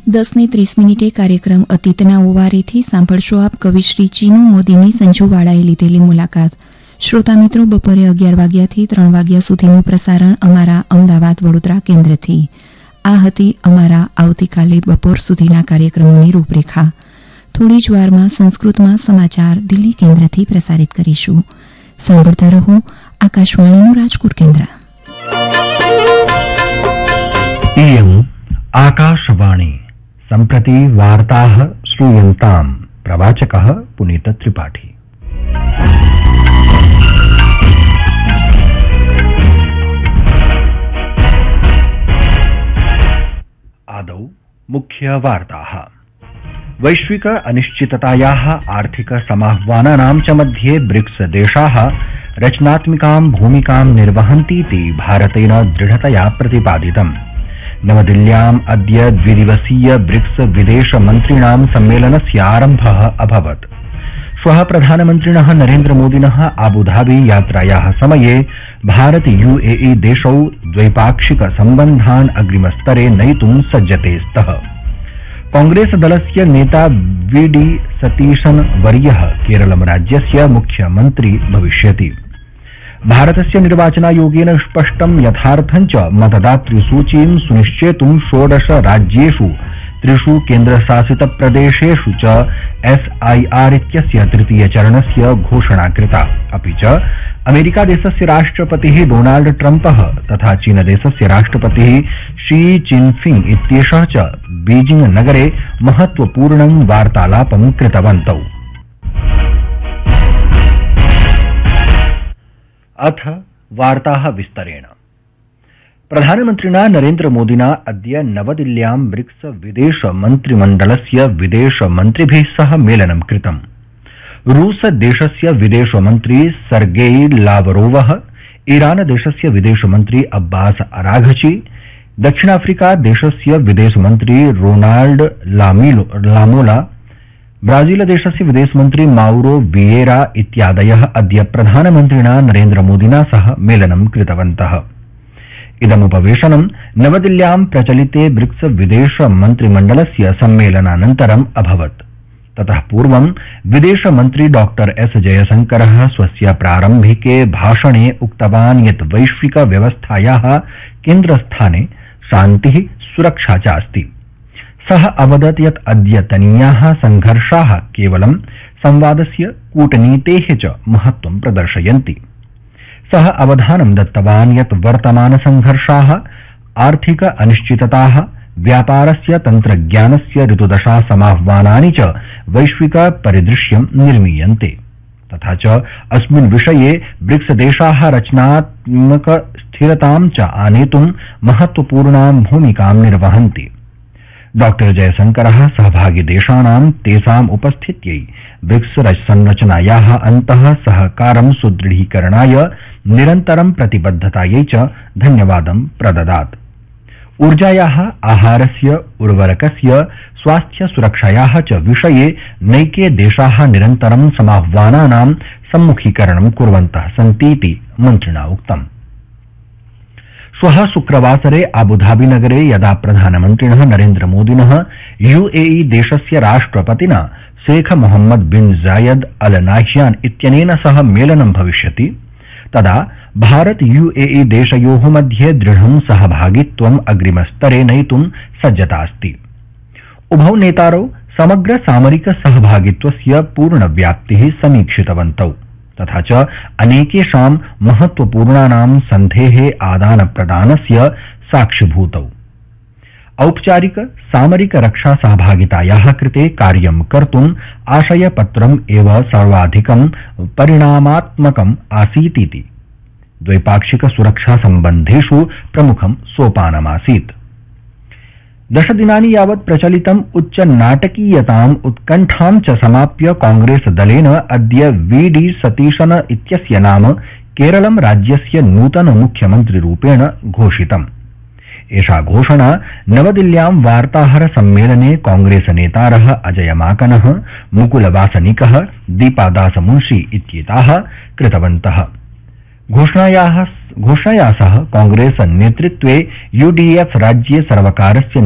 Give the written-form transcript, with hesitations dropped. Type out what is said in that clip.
10:30 કાર્યક્રમ અતીતના ઓવારેથી સાંભળશો આપ કવિશ્રી ચીનુ મોદીની સંજુવાળાએ લીધેલી મુલાકાત. શ્રોતા મિત્રો, બપોરે 11 વાગ્યાથી 3 વાગ્યા સુધીનું પ્રસારણ અમારા અમદાવાદ વડોદરા કેન્દ્રથી. આ હતી અમારા આવતીકાલે બપોર સુધીના કાર્યક્રમોની રૂપરેખા. થોડી જ વારમાં સંસ્કૃતમાં સમાચાર દિલ્હી કેન્દ્રથી પ્રસારિત કરીશું. સાંભળતા રહો આકાશવાણીનું રાજકોટ કેન્દ્ર. आकाशवाणी सम्प्रति वार्ताः श्रूयन्ताम्. प्रवाचकः पुनीत त्रिपाठी. आदौ मुख्य वार्ताः. वैश्विक अनिश्चिततायाः आर्थिक समाह्वानानां च मध्ये ब्रिक्स देशाः रचनात्मिकां भूमिकां निर्वहन्तीति भारतेन दृढतया प्रतिपादितम्. नवदिल्ल्याम् अद्य द्विदिवसीय ब्रिक्स विदेश मन्त्रिणां सम्मेलनस्य आरम्भः अभवत्. श्वः प्रधानमन्त्रिणः नरेन्द्रमोदिनः आबुधाबी यात्रायाः समये भारत यूएई देशौ द्वैपाक्षिक सम्बन्धान् अग्रिमस्तरे नयितुं सज्जते स्तः. कांग्रेस दलस्य नेता वीडी सतीशन् वर्यः केरलं राज्यस्य मुख्यमन्त्री भविष्यति. भारतस्य निर्वाचनायोगेन स्पष्टं यथार्थं च मतदातृसूचीं सुनिश्चेतुं 16 राज्येषु 3 केन्द्रशासितप्रदेशेषु च SIR इत्यस्य तृतीयचरणस्य घोषणा कृता. अपि च अमेरिकादेशस्य राष्ट्रपतिः डोनाल्ड ट्रम्पः तथा चीनदेशस्य राष्ट्रपतिः शी जिनफिंग इत्येषः च बीजिंग नगरे महत्वपूर्णं वार्तालापं कृतवन्तौ. अथ वार्ताः विस्तरेण. प्रधानमन्त्रिणा नरेन्द्रमोदिना अद्य नवदिल्ल्यां ब्रिक्स विदेश मन्त्रिमण्डलस्य विदेशमन्त्रिभिः सह मेलनं कृतम्. रूसदेशस्य विदेशमन्त्री सर्गेई लावरोवः, ईरानदेशस्य विदेशमन्त्री अब्बास अराघची, दक्षिणाफ्रिका देशस्य विदेशमन्त्री रोनाल्ड लामोला, ब्राजीलदेशस्य विदेशमन्त्री माउरो वियेरा इत्यादयः अद्य प्रधानमन्त्रिणा नरेन्द्रमोदिना सह मेलनं कृतवन्तः. इदमुपवेशनं नवदिल्ल्यां प्रचलिते ब्रिक्स विदेश मन्त्रिमण्डलस्य सम्मेलनानन्तरम् अभवत्. ततः पूर्वं विदेशमन्त्री डॉ एस जयशंकरः स्वस्य प्रारम्भिके भाषणे उक्तवान् यत् वैश्विक व्यवस्थायाः केन्द्रस्थाने शान्तिः सुरक्षा च अस्ति. सः अवदत् यत् अद्यतनीयाः संघर्षाः केवलं संवादस्य कूटनीतेः च महत्त्वं प्रदर्शयन्ति. सः अवधानं दत्तवान् यत् वर्तमानसंघर्षाः आर्थिक अनिश्चितताः, व्यापारस्य तन्त्रज्ञानस्य ऋतुदशा समाह्वानानि च वैश्विक परिदृश्यं निर्मीयन्ते. तथा च अस्मिन् विषये ब्रिक्स देशाः रचनात्मक स्थिरतां च आनेतुं महत्त्वपूर्णां भूमिकां निर्वहन्ति. डॉ जयशंकरः सहभागिदेशानां तेषाम् उपस्थित्यै ब्रिक्स संरचनायाः अन्तः सहकारं सुदृढीकरणाय निरन्तरं प्रतिबद्धतायै च धन्यवादं प्रददात्. ऊर्जायाः, आहारस्य, उर्वरकस्य, स्वास्थ्य सुरक्षायाः च विषये नैके देशाः निरन्तरं समाह्वानानां सम्मुखीकरणं कुर्वन्तः सन्तीति मन्त्रिणा उक्तम्. श्वः शुक्रवासरे आबुधाबी नगरे यदा प्रधानमन्त्रिणः नरेन्द्रमोदिनः यूएई देशस्य राष्ट्रपतिना शेख मोहम्मद बिन जायद अल नाह्यान इत्यनेन सह मेलनं भविष्यति, तदा भारत यूएई देशयोः मध्ये दृढं सहभागित्वम् अग्रिमस्तरे नयितुं सज्जता अस्ति. उभौ नेतारौ समग्र सामरिक सहभागित्वस्य पूर्णव्याप्तिः समीक्षितवन्तौ. तथा च अनेकेषां महत्त्वपूर्णानां सन्धेः आदानप्रदानस्य साक्षिभूतौ. औपचारिक सामरिक रक्षा सहभागितायाः कृते कार्यं कर्तुम् आशयपत्रम् एव सर्वाधिकं परिणामात्मकम् आसीतीति द्वैपाक्षिक सुरक्षा सम्बन्धेषु प्रमुखं सोपानमासीत्. 10 दिनानि यावत् प्रचलितम् उच्च नाटकीयताम् उत्कण्ठां च समाप्य कांग्रेस दलेन अद्य वीडी सतीशन इत्यस्य नाम केरलं राज्यस्य नूतन मुख्यमन्त्रिरूपेण घोषितम्. एषा घोषणा नवदिल्ल्यां वार्ताहर सम्मेलने कांग्रेस नेतारः अजय माकनः, मुकुल वासनिकः, दीपादास मुंशी इत्येताः कृतवन्तः. घोषणाया सह कांग्रेस नेतृत्वे यूडीएफ राज्ये सर्वकारस्य